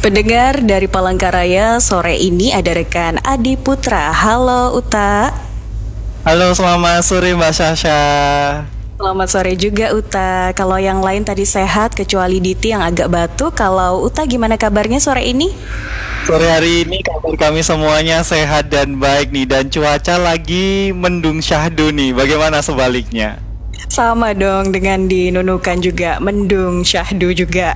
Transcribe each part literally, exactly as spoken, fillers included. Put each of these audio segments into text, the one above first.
Pendengar dari Palangkaraya, sore ini ada rekan Adi Putra. Halo Uta. Halo, selamat sore Mbak Sasha. Selamat sore juga Uta. Kalau yang lain tadi sehat kecuali Diti yang agak batuk. Kalau Uta gimana kabarnya sore ini? Sore hari ini kabar kami semuanya sehat dan baik nih. Dan cuaca lagi mendung syahdu nih. Bagaimana sebaliknya? Sama dong dengan di Nunukan juga, mendung syahdu juga.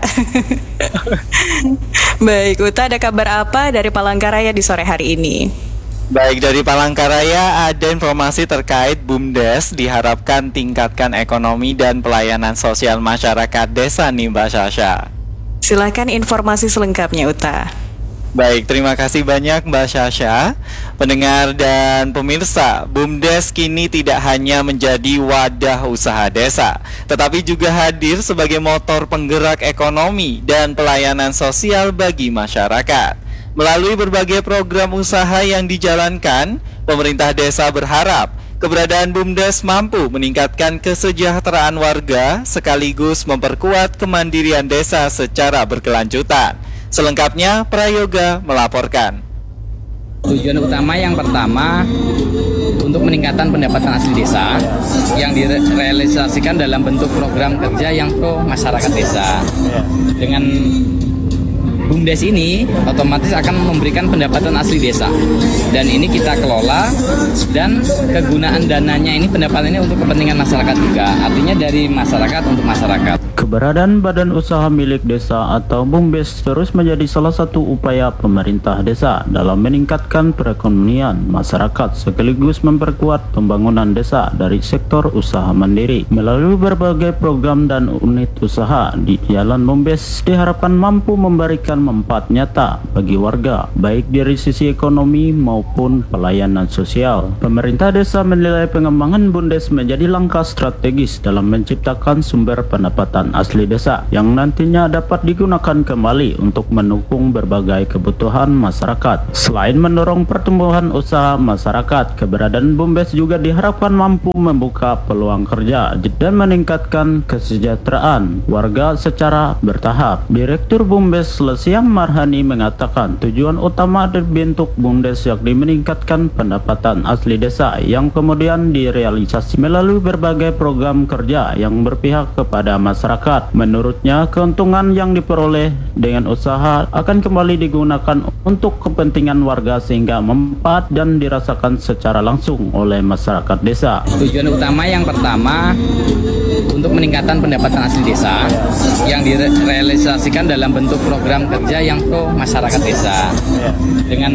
Baik, Uta ada kabar apa dari Palangkaraya di sore hari ini? Baik, dari Palangkaraya ada informasi terkait BUMDes diharapkan tingkatkan ekonomi dan pelayanan sosial masyarakat desa nih Mbak Sasha. Silakan informasi selengkapnya Uta. Baik, terima kasih banyak Mbak Sasha. Pendengar dan pemirsa, BUMDes kini tidak hanya menjadi wadah usaha desa, tetapi juga hadir sebagai motor penggerak ekonomi dan pelayanan sosial bagi masyarakat. Melalui berbagai program usaha yang dijalankan, pemerintah desa berharap keberadaan BUMDes mampu meningkatkan kesejahteraan warga sekaligus memperkuat kemandirian desa secara berkelanjutan. Selengkapnya, Prayoga melaporkan. Tujuan utama yang pertama untuk meningkatkan pendapatan asli desa yang direalisasikan dalam bentuk program kerja yang pro masyarakat desa. Dengan BUMDes ini otomatis akan memberikan pendapatan asli desa, dan ini kita kelola, dan kegunaan dananya ini pendapatannya untuk kepentingan masyarakat juga, artinya dari masyarakat untuk masyarakat. Keberadaan badan usaha milik desa atau BUMDes terus menjadi salah satu upaya pemerintah desa dalam meningkatkan perekonomian masyarakat sekaligus memperkuat pembangunan desa dari sektor usaha mandiri. Melalui berbagai program dan unit usaha di jalan BUMDes diharapkan mampu memberikan manfaat nyata bagi warga, baik dari sisi ekonomi maupun pelayanan sosial. Pemerintah desa menilai pengembangan BUMDes menjadi langkah strategis dalam menciptakan sumber pendapatan asli desa yang nantinya dapat digunakan kembali untuk mendukung berbagai kebutuhan masyarakat. Selain mendorong pertumbuhan usaha masyarakat, keberadaan BUMDes juga diharapkan mampu membuka peluang kerja dan meningkatkan kesejahteraan warga secara bertahap. Direktur BUMDes Lesiam Marhani mengatakan tujuan utama terbentuk BUMDes yakni meningkatkan pendapatan asli desa yang kemudian direalisasi melalui berbagai program kerja yang berpihak kepada masyarakat. Menurutnya, keuntungan yang diperoleh dengan usaha akan kembali digunakan untuk kepentingan warga sehingga manfaat dan dirasakan secara langsung oleh masyarakat desa. Tujuan utama yang pertama untuk meningkatkan pendapatan asli desa yang direalisasikan dalam bentuk program kerja yang pro masyarakat desa. Dengan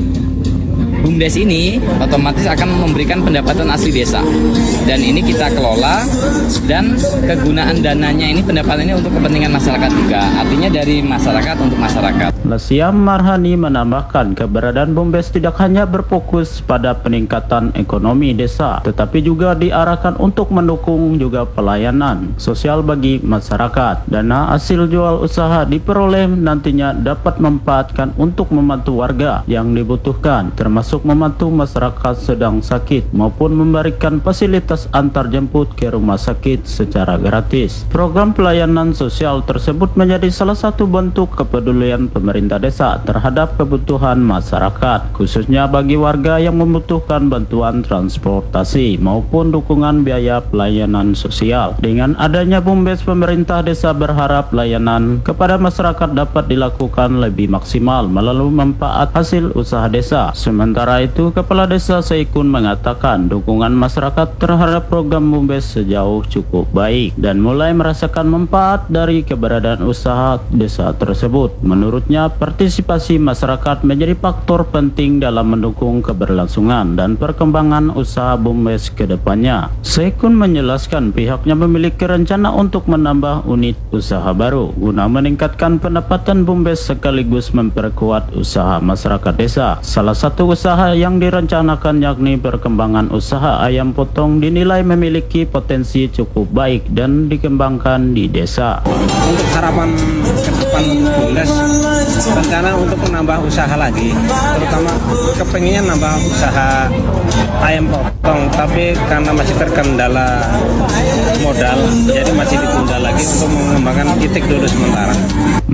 BUMDes ini otomatis akan memberikan pendapatan asli desa, dan ini kita kelola, dan kegunaan dananya ini pendapatannya untuk kepentingan masyarakat juga, artinya dari masyarakat untuk masyarakat. Lesiam Marhani menambahkan keberadaan BUMDes tidak hanya berfokus pada peningkatan ekonomi desa, tetapi juga diarahkan untuk mendukung juga pelayanan sosial bagi masyarakat. Dana hasil jual usaha diperoleh nantinya dapat memanfaatkan untuk membantu warga yang dibutuhkan, termasuk membantu masyarakat sedang sakit maupun memberikan fasilitas antar jemput ke rumah sakit secara gratis. Program pelayanan sosial tersebut menjadi salah satu bentuk kepedulian pemerintah desa terhadap kebutuhan masyarakat, khususnya bagi warga yang membutuhkan bantuan transportasi maupun dukungan biaya pelayanan sosial. Dengan adanya BUMDes, pemerintah desa berharap layanan kepada masyarakat dapat dilakukan lebih maksimal melalui manfaat hasil usaha desa. Sementara Sementara itu, Kepala Desa Seikun mengatakan dukungan masyarakat terhadap program BUMDes sejauh cukup baik dan mulai merasakan manfaat dari keberadaan usaha desa tersebut. Menurutnya, partisipasi masyarakat menjadi faktor penting dalam mendukung keberlangsungan dan perkembangan usaha BUMDes ke depannya. Seikun menjelaskan pihaknya memiliki rencana untuk menambah unit usaha baru guna meningkatkan pendapatan BUMDes sekaligus memperkuat usaha masyarakat desa. Salah satu usaha yang direncanakan yakni perkembangan usaha ayam potong dinilai memiliki potensi cukup baik dan dikembangkan di desa. Untuk harapan ke depan untuk BUMDes, rencana untuk menambah usaha lagi, terutama kepengennya nambah usaha ayam potong, tapi karena masih terkendala modal, jadi masih ditunda lagi untuk mengembangkan titik dulu sementara.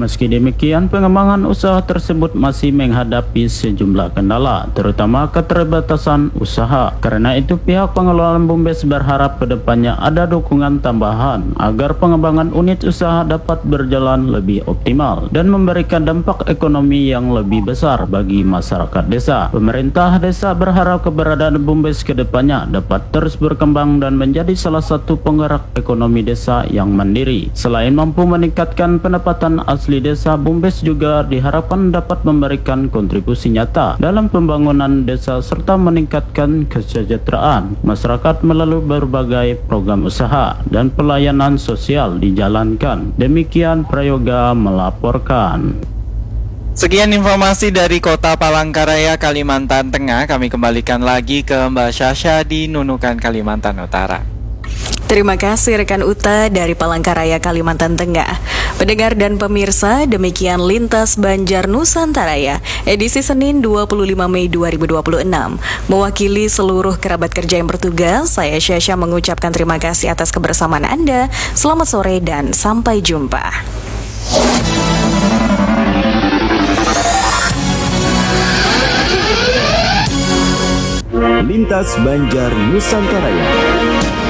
Meski demikian, pengembangan usaha tersebut masih menghadapi sejumlah kendala, terutama keterbatasan usaha. Karena itu, pihak pengelola BUMDes berharap kedepannya ada dukungan tambahan agar pengembangan unit usaha dapat berjalan lebih optimal dan memberikan dampak ekonomi yang lebih besar bagi masyarakat desa. Pemerintah desa berharap keberadaan BUMDes kedepannya dapat terus berkembang dan menjadi salah satu penggerak ekonomi desa yang mandiri. Selain mampu meningkatkan pendapatan asli desa, BUMDes juga diharapkan dapat memberikan kontribusi nyata dalam pembangunan desa serta meningkatkan kesejahteraan masyarakat melalui berbagai program usaha dan pelayanan sosial dijalankan. Demikian Prayoga melaporkan. Sekian informasi dari Kota Palangkaraya, Kalimantan Tengah. Kami kembalikan lagi ke Mbak Syasha di Nunukan, Kalimantan Utara. Terima kasih rekan Uta dari Palangkaraya, Kalimantan Tengah. Pendengar dan pemirsa, demikian Lintas Banjar Nusantara ya, edisi Senin dua puluh lima Mei dua ribu dua puluh enam. Mewakili seluruh kerabat kerja yang bertugas, saya Syasha mengucapkan terima kasih atas kebersamaan Anda. Selamat sore dan sampai jumpa. Lintas Banjar Nusantara.